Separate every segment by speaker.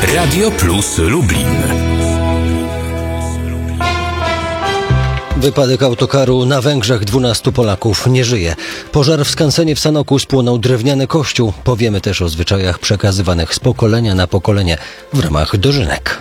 Speaker 1: Radio Plus Lublin.
Speaker 2: Wypadek autokaru na Węgrzech, 12 Polaków nie żyje. Pożar w skansenie w Sanoku, spłonął drewniany kościół. Powiemy też o zwyczajach przekazywanych z pokolenia na pokolenie w ramach dożynek.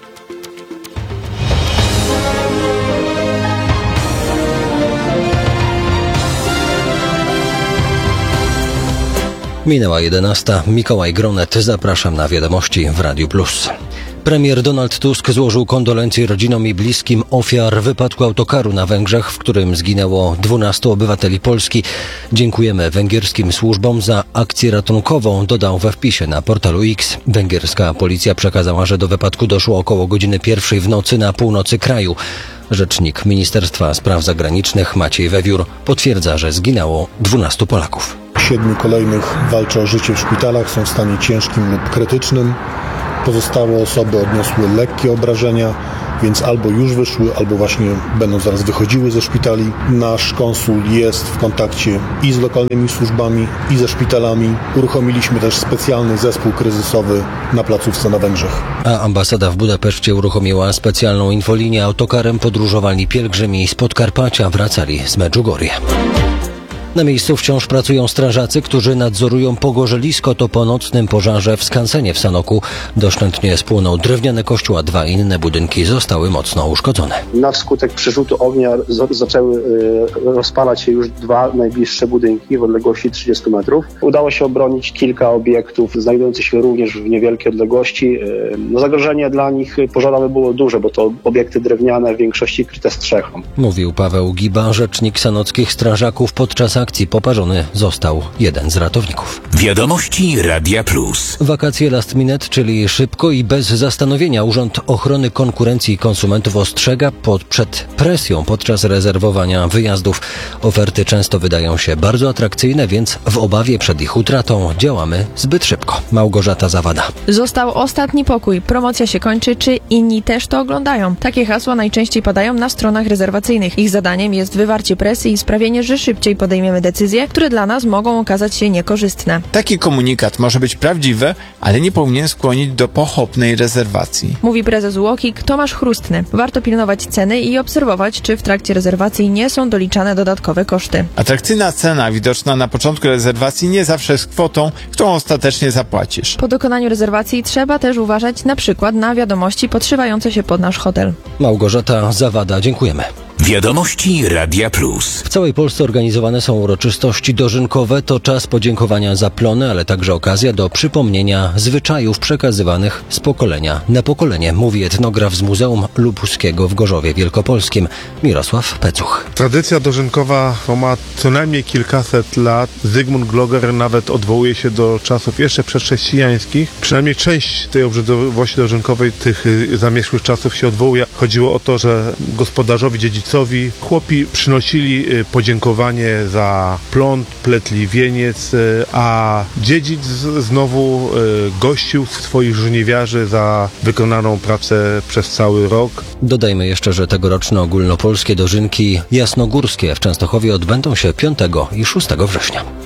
Speaker 2: Minęła 11. Mikołaj Gronet. Zapraszam na wiadomości w Radiu Plus. Premier Donald Tusk złożył kondolencje rodzinom i bliskim ofiar wypadku autokaru na Węgrzech, w którym zginęło 12 obywateli Polski. Dziękujemy węgierskim służbom za akcję ratunkową, dodał we wpisie na portalu X. Węgierska policja przekazała, że do wypadku doszło około godziny 1 w nocy na północy kraju. Rzecznik Ministerstwa Spraw Zagranicznych Maciej Wewiór potwierdza, że zginęło 12 Polaków.
Speaker 3: 7 kolejnych walczy o życie w szpitalach, są w stanie ciężkim lub krytycznym. Pozostałe osoby odniosły lekkie obrażenia, więc albo już wyszły, albo właśnie będą zaraz wychodziły ze szpitali. Nasz konsul jest w kontakcie i z lokalnymi służbami, i ze szpitalami. Uruchomiliśmy też specjalny zespół kryzysowy na placówce na Węgrzech.
Speaker 2: A ambasada w Budapeszcie uruchomiła specjalną infolinię. Autokarem podróżowali pielgrzymi z Podkarpacia, wracali z Medjugorje. Na miejscu wciąż pracują strażacy, którzy nadzorują pogorzelisko. To po nocnym pożarze w skansenie w Sanoku doszczętnie spłonął drewniany kościół, a 2 inne budynki zostały mocno uszkodzone.
Speaker 4: Na skutek przerzutu ognia zaczęły rozpalać się już 2 najbliższe budynki w odległości 30 metrów. Udało się obronić kilka obiektów znajdujących się również w niewielkiej odległości. Zagrożenie dla nich pożarowe było duże, bo to obiekty drewniane, w większości kryte strzechą. Mówił
Speaker 2: Paweł Giba, rzecznik sanockich strażaków. Podczas akcji poparzony został jeden z ratowników.
Speaker 1: Wiadomości Radia Plus.
Speaker 2: Wakacje last minute, czyli szybko i bez zastanowienia. Urząd Ochrony Konkurencji i Konsumentów ostrzega przed presją podczas rezerwowania wyjazdów. Oferty często wydają się bardzo atrakcyjne, więc w obawie przed ich utratą działamy zbyt szybko. Małgorzata Zawada.
Speaker 5: Został ostatni pokój, promocja się kończy, czy inni też to oglądają? Takie hasła najczęściej padają na stronach rezerwacyjnych. Ich zadaniem jest wywarcie presji i sprawienie, że szybciej podejmiemy decyzje, które dla nas mogą okazać się niekorzystne.
Speaker 6: Taki komunikat może być prawdziwy, ale nie powinien skłonić do pochopnej rezerwacji.
Speaker 5: Mówi prezes UOKiK Tomasz Chrustny. Warto pilnować ceny i obserwować, czy w trakcie rezerwacji nie są doliczane dodatkowe koszty.
Speaker 6: Atrakcyjna cena widoczna na początku rezerwacji nie zawsze jest kwotą, którą ostatecznie zapłacisz.
Speaker 5: Po dokonaniu rezerwacji trzeba też uważać na przykład na wiadomości podszywające się pod nasz hotel.
Speaker 2: Małgorzata Zawada, dziękujemy.
Speaker 1: Wiadomości Radia Plus.
Speaker 2: W całej Polsce organizowane są uroczystości dożynkowe. To czas podziękowania za plony, ale także okazja do przypomnienia zwyczajów przekazywanych z pokolenia na pokolenie, mówi etnograf z Muzeum Lubuskiego w Gorzowie Wielkopolskim Mirosław Pecuch.
Speaker 7: Tradycja dożynkowa ma co najmniej kilkaset lat. Zygmunt Gloger nawet odwołuje się do czasów jeszcze przedchrześcijańskich. Przynajmniej część tej obrzędowości dożynkowej tych zamierzchłych czasów się odwołuje. Chodziło o to, że gospodarzowi, dziedzicowi chłopi przynosili podziękowanie za plon, pletli wieniec, a dziedzic znowu gościł swoich żniwiarzy za wykonaną pracę przez cały rok.
Speaker 2: Dodajmy jeszcze, że tegoroczne ogólnopolskie dożynki jasnogórskie w Częstochowie odbędą się 5 i 6 września.